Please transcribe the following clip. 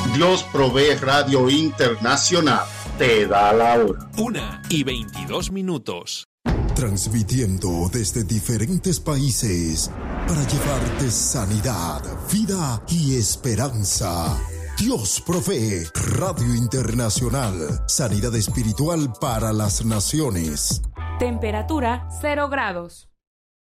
Dios Provee Radio Internacional te da la hora. 1:22. Transmitiendo desde diferentes países para llevarte sanidad, vida y esperanza. Dios Provee Radio Internacional. Sanidad espiritual para las naciones. Temperatura 0 grados.